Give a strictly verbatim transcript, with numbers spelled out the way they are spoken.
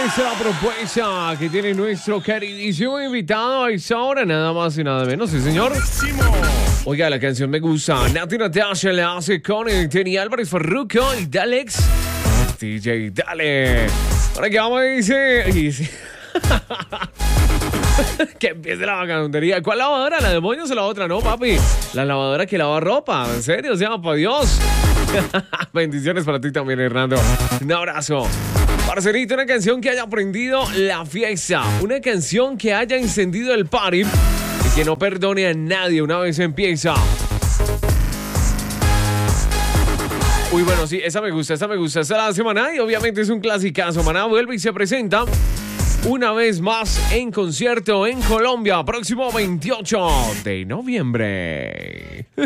es la propuesta que tiene nuestro queridísimo invitado a esa hora, nada más y nada menos, sí señor. Oiga, la canción me gusta. Nati Natasha la hace con Teni Álvarez, Farruko y Dalex. D J, dale. Ahora que vamos, dice... dice que empiece la vacantería. ¿Cuál lavadora? ¿La de moños o la otra? No, papi. La lavadora que lava ropa. En serio, o sea, para Dios. Bendiciones para ti también, Hernando. Un abrazo. Parcerito, una canción que haya prendido la fiesta. Una canción que haya encendido el party y que no perdone a nadie una vez empieza. Uy, bueno, sí, esa me gusta, esa me gusta. Esta la hace Maná y obviamente es un clasicazo. Maná vuelve y se presenta una vez más en concierto en Colombia, próximo veintiocho de noviembre.